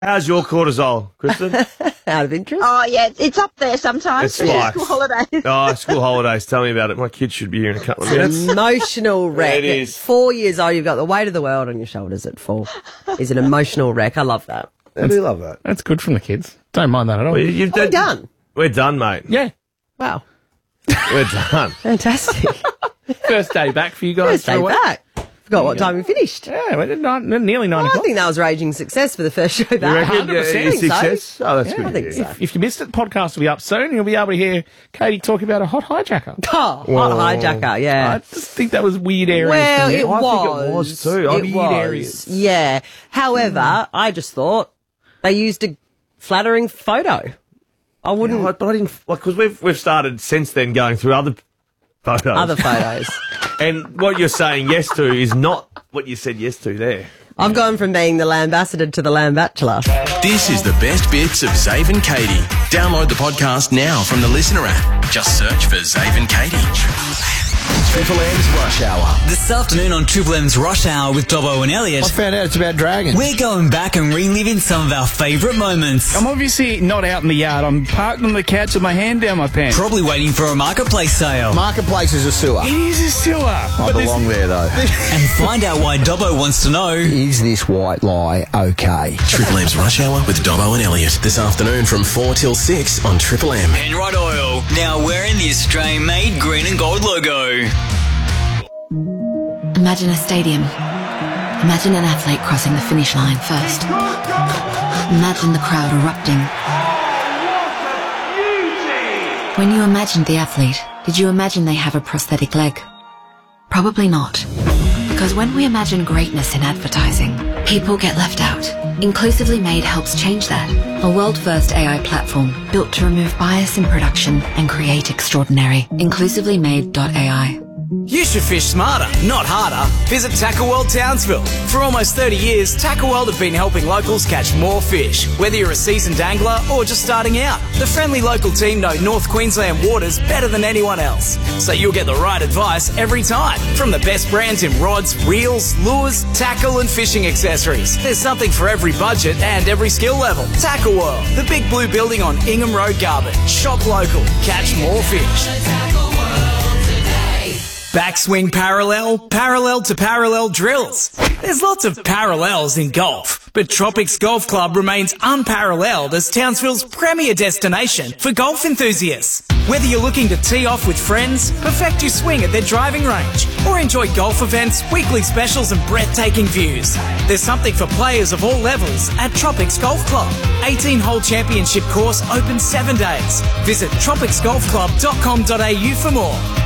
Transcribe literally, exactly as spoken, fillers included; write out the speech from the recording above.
How's your cortisol, Kristen? Out of interest? Oh, yeah, it's up there sometimes. It spikes. School holidays. Oh, school holidays. Tell me about it. My kids should be here in a couple of It's minutes. an emotional wreck. It is. At four years old, you've got the weight of the world on your shoulders at four. It's an emotional wreck. I love that. I do love that. That's good from the kids. Don't mind that at all. Well, you've We're done- done. We're done, mate. Yeah. Wow. We're done. Fantastic. First day back for you guys. First day So what- back. Forgot what time we finished. Yeah, we're not, nearly nine Well, I o'clock. think that was raging success for the first show back. You reckon? one hundred percent. Yeah, I think so. success? Oh, that's Yeah, good. I think to so. hear. If you missed it, the podcast will be up soon. You'll be able to hear Katie talk about a hot hijacker. Oh, hot hijacker, yeah. I just think that was weird areas. Well, to me. it I was. think it was too. I It weird was. areas. Yeah. However, I just thought they used a flattering photo. I wouldn't. Yeah, but I didn't, like, because we've, we've started since then going through other photos. Other photos. And what you're saying yes to is not what you said yes to there. I've gone from being the Lambassador to the Lamb Bachelor. This is the best bits of Zave and Katie. Download the podcast now from the Listener app. Just search for Zave and Katie. Triple M's Rush Hour. This afternoon on Triple M's Rush Hour with Dobbo and Elliot, I found out it's about dragons. we're going back and reliving some of our favourite moments. I'm obviously not out in the yard. I'm parked on the couch with my hand down my pants. Probably waiting for a marketplace sale. Marketplace is a sewer. It is a sewer. I belong there, though. And find out why Dobbo wants to know. Is this white lie okay? Triple M's Rush Hour with Dobbo and Elliot. This afternoon from four till six on Triple M. Penrite Oil, now wearing the Australian-made green and gold logo. Imagine a stadium. Imagine an athlete crossing the finish line first. Imagine the crowd erupting. When you imagined the athlete, did you imagine they have a prosthetic leg? Probably not. Because when we imagine greatness in advertising, people get left out. Inclusively Made helps change that. A world-first A I platform built to remove bias in production and create extraordinary. inclusively made dot A I. You should fish smarter, not harder. Visit Tackle World Townsville. For almost thirty years, Tackle World have been helping locals catch more fish. Whether you're a seasoned angler or just starting out, the friendly local team know North Queensland waters better than anyone else. So you'll get the right advice every time. From the best brands in rods, reels, lures, tackle and fishing accessories. There's something for every budget and every skill level. Tackle World, the big blue building on Ingham Road, Garbutt. Shop local, catch more fish. Backswing parallel, parallel to parallel drills. There's lots of parallels in golf, but Tropics Golf Club remains unparalleled as Townsville's premier destination for golf enthusiasts. Whether you're looking to tee off with friends, perfect your swing at their driving range, or enjoy golf events, weekly specials and breathtaking views, there's something for players of all levels at Tropics Golf Club. eighteen-hole championship course open seven days. Visit tropics golf club dot com dot a u for more.